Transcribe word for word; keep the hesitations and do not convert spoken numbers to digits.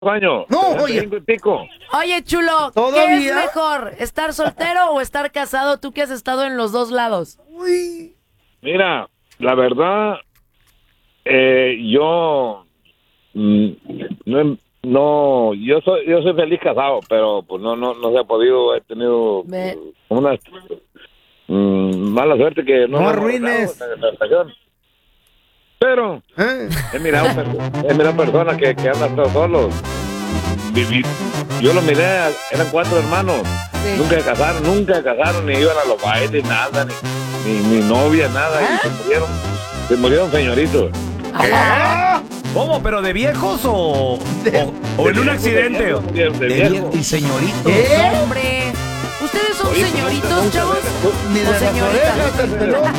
años. No, oye. Cinco y pico. Oye, chulo, ¿Todavía? ¿qué es mejor? ¿Estar soltero o estar casado? Tú que has estado en los dos lados. Uy. Mira, la verdad, eh, yo mm, no, no, yo soy, yo soy feliz casado, pero pues no, no, no se ha podido, he tenido Me- una mm, mala suerte que no, No me he arruines. enamorado en la relación. Pero ¿Eh? he mirado, per- he mirado personas que, que andan todos solos. Viví- Yo los miré, eran cuatro hermanos. Sí. Nunca se casaron, nunca se casaron, ni iban a los bailes, nada, ni, ni, ni novia, nada. Y se murieron, se murieron señoritos. Ajá. ¿Cómo? ¿Pero de viejos o, o, o en un accidente? De viejo, de De viejo. vie- y señoritos. ¿Qué? Hombre, ¿ustedes son Oye, señoritos, nunca- chavos? nunca- Ni ¿O de las señoritas? orejas el pelón.